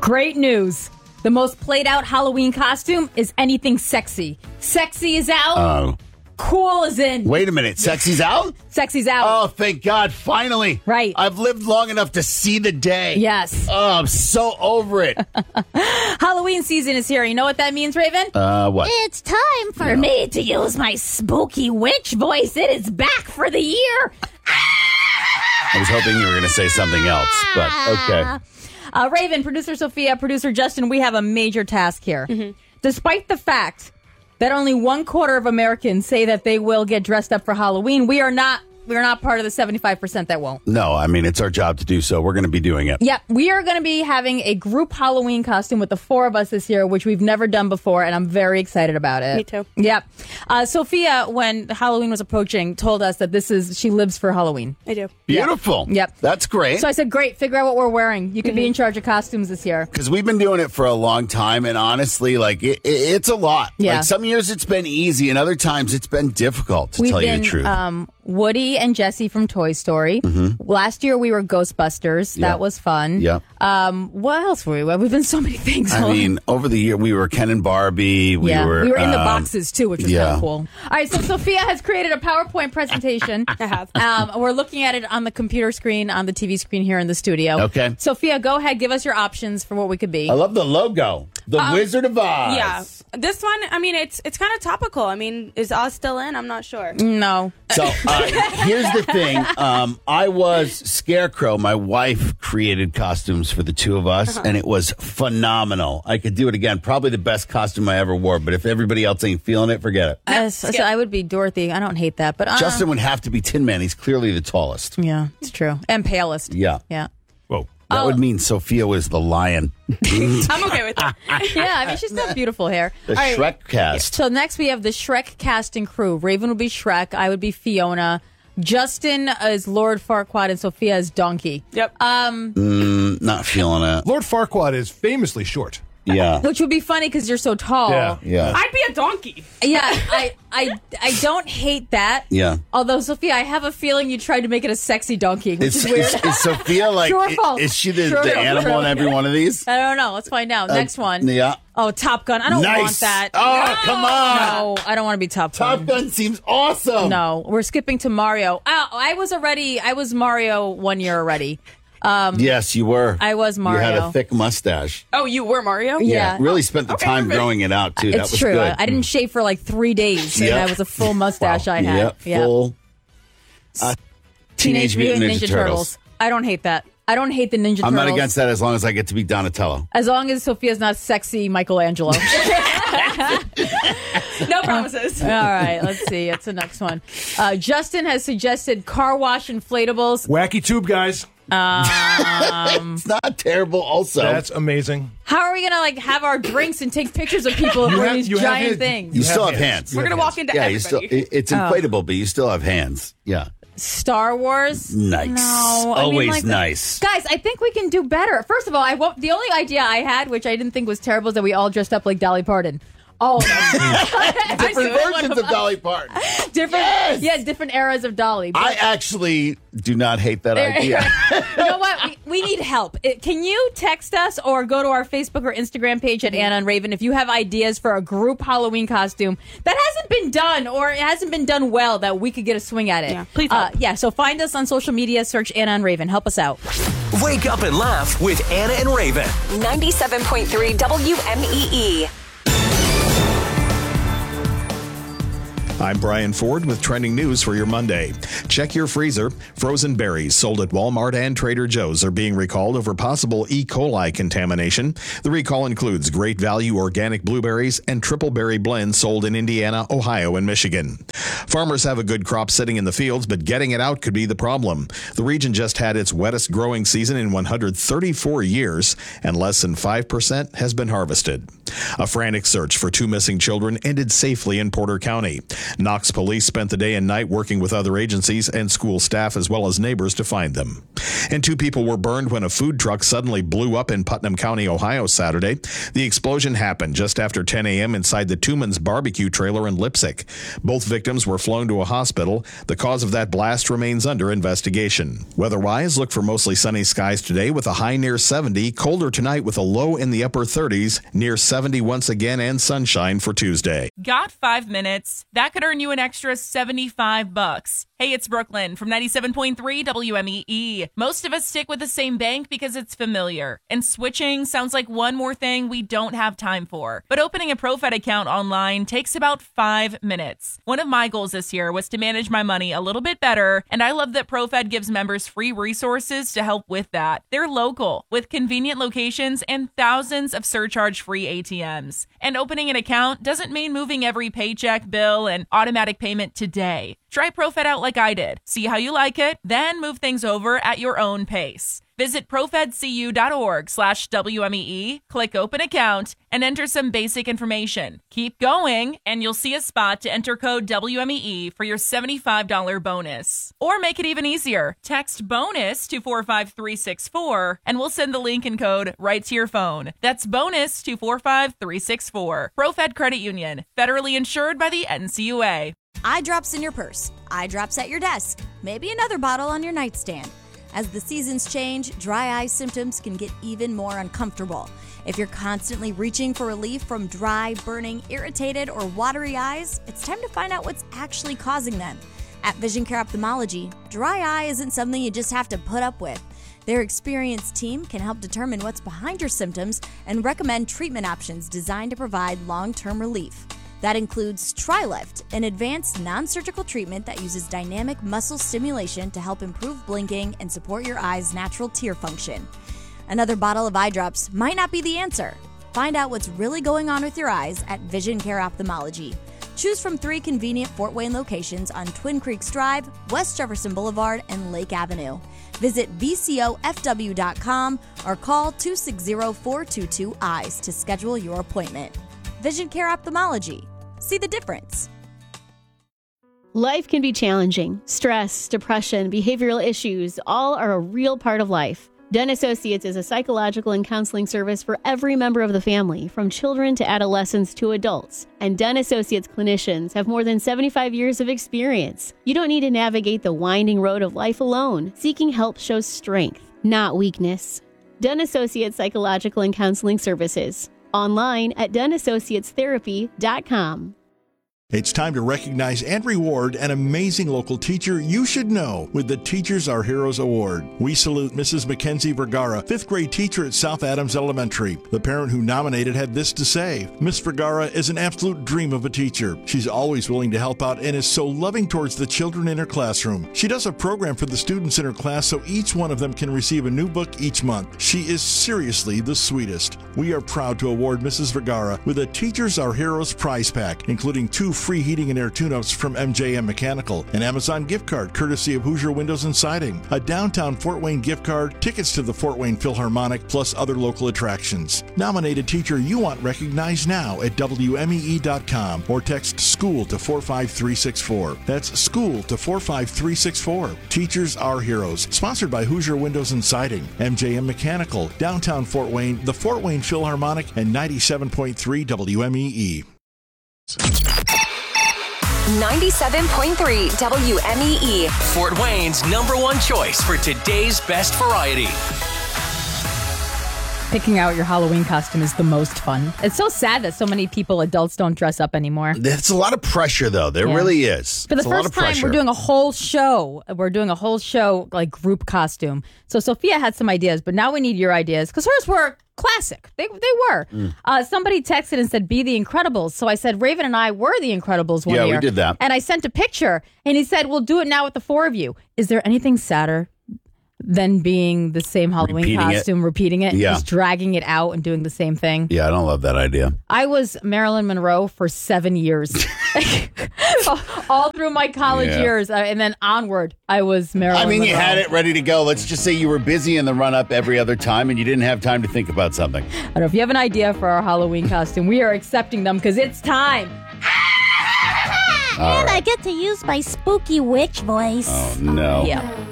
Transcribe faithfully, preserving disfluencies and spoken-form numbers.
Great news. The most played out Halloween costume is anything sexy. Sexy is out. Oh. Cool is in. Wait a minute. Sexy's out? Sexy's out. Oh, thank God. Finally. Right. I've lived long enough to see the day. Yes. Oh, I'm so over it. Halloween season is here. You know what that means, Raven? Uh, what? It's time for me to use my spooky witch voice. It is back for the year. I was hoping you were going to say something else, but okay. Uh, Raven, producer Sophia, producer Justin, we have a major task here. Mm-hmm. Despite the fact that only one quarter of Americans say that they will get dressed up for Halloween, we are not we're not part of the seventy-five percent that won't. No, I mean, it's our job to do so. We're going to be doing it. Yep, we are going to be having a group Halloween costume with the four of us this year, which we've never done before, and I'm very excited about it. Me too. Yep. Uh, Sophia, when Halloween was approaching, told us that this is she lives for Halloween. I do. Beautiful. Yep. That's great. So I said, great, figure out what we're wearing. You can mm-hmm. be in charge of costumes this year. Because we've been doing it for a long time, and honestly, like, it, it, it's a lot. Yeah. Like, some years it's been easy, and other times it's been difficult, to We've tell been, you the truth. Um, Woody and Jesse from Toy Story. Mm-hmm. Last year we were Ghostbusters. Yeah. That was fun. Yeah. Um, what else were we? We've been so many things. I mean, over the year we were Ken and Barbie. We yeah. were we were in um, the boxes too, which was yeah. kind of cool. All right, so Sophia has created a PowerPoint presentation. I have. Um, we're looking at it on the computer screen, on the T V screen here in the studio. Okay. Sophia, go ahead. Give us your options for what we could be. I love the logo. The Um, Wizard of Oz. Yeah. This one, I mean, it's it's kind of topical. I mean, is Oz still in? I'm not sure. No. So uh, here's the thing. Um, I was Scarecrow. My wife created costumes for the two of us, uh-huh. and it was phenomenal. I could do it again. Probably the best costume I ever wore, but if everybody else ain't feeling it, forget it. Uh, so, so I would be Dorothy. I don't hate that. but uh, Justin would have to be Tin Man. He's clearly the tallest. Yeah, it's true. And palest. Yeah. Yeah. Whoa. That Oh. would mean Sophia was the lion. I'm okay with that. Yeah, I mean, she's got beautiful hair. The All right. Shrek cast. So next we have the Shrek cast and crew. Raven would be Shrek. I would be Fiona. Justin is Lord Farquaad and Sophia is Donkey. Yep. Um, Mm, not feeling it. Lord Farquaad is famously short. Yeah. Which would be funny because you're so tall. Yeah. Yeah. I'd be a donkey. Yeah, I, I, I don't hate that. Yeah. Although, Sophia, I have a feeling you tried to make it a sexy donkey, which Is, is weird. is, is Sophia like, True or i- false? is she the, True or the false? animal in every one of these? I don't know. Let's find out. Next one. Yeah. Oh, Top Gun. I don't Nice. want that. Oh, come on. No, I don't want to be Top Gun. Top Gun seems awesome. No, we're skipping to Mario. Oh, I was already, I was Mario one year already. Um, Yes, you were. I was You had Mario. a thick mustache. Oh, you were Mario? Yeah. Really spent the Okay, time perfect. growing it out, too. that It's was true. good. I, I didn't shave for like three days, and Yep. that was a full mustache I had. Yep, Yeah. full. Uh, Teenage, Mutant Ninja, Turtles. I don't hate that. I don't hate the Ninja I'm Turtles. not against that as long as I get to be Donatello. As long as Sophia's not sexy Michelangelo. No promises. All right, let's see. It's the next one. Uh, Justin has suggested car wash inflatables. Wacky tube, guys. Um, It's not terrible also. That's amazing. how are we going to like have our drinks and take pictures of people You with have- these you have giant hands. things? you still have hands. You We're have going to walk hands. into Yeah, you everybody. still. it- It's inflatable, but you still have hands. Yeah. Star Wars? Nice. No. I mean, Always like, nice. Guys, I think we can do better. First of all, I won't, the only idea I had, which I didn't think was terrible, is that we all dressed up like Dolly Parton. All of us. Different versions of Dolly Parton. different, Yes! yeah, different eras of Dolly. But I actually do not hate that idea. you know what? We, we need help. It- Can you text us or go to our Facebook or Instagram page at Anna and Raven if you have ideas for a group Halloween costume that hasn't been done or it hasn't been done well that we could get a swing at it? Yeah, please Uh, help. yeah, so find us on social media, search Anna and Raven. Help us out. Wake up and laugh with Anna and Raven. ninety-seven point three W M E E. I'm Brian Ford with trending news for your Monday. Check your freezer. Frozen berries sold at Walmart and Trader Joe's are being recalled over possible E. coli contamination. The recall includes Great Value organic blueberries and triple berry blends sold in Indiana, Ohio, and Michigan. Farmers have a good crop sitting in the fields, but getting it out could be the problem. The region just had its wettest growing season in one hundred thirty-four years, and less than five percent has been harvested. A frantic search for two missing children ended safely in Porter County. Knox police spent the day and night working with other agencies and school staff as well as neighbors to find them. And two people were burned when a food truck suddenly blew up in Putnam County, Ohio, Saturday. The explosion happened just after ten a.m. inside the Tuman's barbecue trailer in Lipsick. Both victims were flown to a hospital. The cause of that blast remains under investigation. Weather-wise, look for mostly sunny skies today with a high near seventy, colder tonight with a low in the upper thirties, near seventy once again, and sunshine for Tuesday. Got five minutes? That could earn you an extra seventy-five bucks. Hey, it's Brooklyn from ninety-seven point three W M E E. Most of us stick with the same bank because it's familiar, and switching sounds like one more thing we don't have time for. But opening a ProFed account online takes about five minutes. One of my goals this year was to manage my money a little bit better, and I love that ProFed gives members free resources to help with that. They're local, with convenient locations and thousands of surcharge-free A T Ms. And opening an account doesn't mean moving every paycheck, bill, and automatic payment today. Try ProFed out like I did. See how you like it, then move things over at your own pace. Visit profedcu.org slash WMEE, click open account, and enter some basic information. Keep going, and you'll see a spot to enter code W M E E for your seventy-five dollars bonus. Or make it even easier. Text BONUS to four five three six four, and we'll send the link and code right to your phone. That's BONUS to four five three six four. ProFed Credit Union, federally insured by the N C U A. Eye drops in your purse, eye drops at your desk, maybe another bottle on your nightstand. As the seasons change, dry eye symptoms can get even more uncomfortable. If you're constantly reaching for relief from dry, burning, irritated, or watery eyes, it's time to find out what's actually causing them. At Vision Care Ophthalmology, dry eye isn't something you just have to put up with. Their experienced team can help determine what's behind your symptoms and recommend treatment options designed to provide long-term relief. That includes TriLift, an advanced non-surgical treatment that uses dynamic muscle stimulation to help improve blinking and support your eye's natural tear function. Another bottle of eye drops might not be the answer. Find out what's really going on with your eyes at Vision Care Ophthalmology. Choose from three convenient Fort Wayne locations on Twin Creeks Drive, West Jefferson Boulevard, and Lake Avenue. Visit V C O F W dot com or call two six zero, four two two, eyes to schedule your appointment. Vision Care Ophthalmology. See the difference. Life can be challenging. Stress, depression, behavioral issues, all are a real part of life. Dunn Associates is a psychological and counseling service for every member of the family, from children to adolescents to adults. And Dunn Associates clinicians have more than seventy-five years of experience. You don't need to navigate the winding road of life alone. Seeking help shows strength, not weakness. Dunn Associates Psychological and Counseling Services. Online at Dunn Associates Therapy dot com. It's time to recognize and reward an amazing local teacher you should know with the Teachers Are Heroes Award. We salute Missus Mackenzie Vergara, fifth grade teacher at South Adams Elementary. The parent who nominated had this to say: Miss Vergara is an absolute dream of a teacher. She's always willing to help out and is so loving towards the children in her classroom. She does a program for the students in her class so each one of them can receive a new book each month. She is seriously the sweetest. We are proud to award Missus Vergara with a Teachers Are Heroes prize pack, including two free heating and air tune-ups from M J M Mechanical, an Amazon gift card courtesy of Hoosier Windows and Siding, a downtown Fort Wayne gift card, tickets to the Fort Wayne Philharmonic, plus other local attractions. Nominate a teacher you want recognized now at W M E E dot com or text SCHOOL to four five three six four. That's SCHOOL to four five three six four. Teachers Are Heroes. Sponsored by Hoosier Windows and Siding, M J M Mechanical, downtown Fort Wayne, the Fort Wayne Philharmonic, and ninety-seven point three W M E E. ninety-seven point three W M E E. Fort Wayne's number one choice for today's best variety. Picking out your Halloween costume is the most fun. It's so sad that so many people, adults, don't dress up anymore. It's a lot of pressure, though. There Yeah. really is. For the It's a lot first of time, pressure. we're doing a whole show. We're doing a whole show, like group costume. So Sophia had some ideas, but now we need your ideas because hers were classic. They they were. Mm. Uh, somebody texted and said, "Be the Incredibles." So I said, Raven and I were the Incredibles one Yeah, we year. did that. And I sent a picture, and he said, "We'll do it now with the four of you." Is there anything sadder than being the same Halloween Repeating it. costume, repeating it, Yeah. just dragging it out and doing the same thing. Yeah, I don't love that idea. I was Marilyn Monroe for seven years. All through my college Yeah. years. Uh, and then onward, I was Marilyn I mean, you Monroe. had it ready to go. Let's just say you were busy in the run up every other time and you didn't have time to think about something. I don't know if you have an idea for our Halloween costume. We are accepting them because it's time. All And right. I get to use my spooky witch voice. Oh, no. Yeah.